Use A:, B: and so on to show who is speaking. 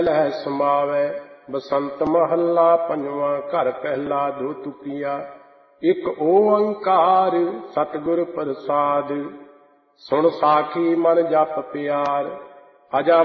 A: ਲਹਿ ਸਮਾਵੈ। ਬਸੰਤ ਮਹੱਲਾ ਪੰਜਵਾਂ। ਘਰ ਪਹਿਲਾ ਦੋ ਤੁਕੀਆ। ਇੱਕ ਓੰਕਾਰ ਸਤਿਗੁਰ ਪ੍ਰਸਾਦਿ। ਸੁਣ ਸਾਖੀ ਮਨ ਜਪ ਪਿਆਰ। ਅਜਾ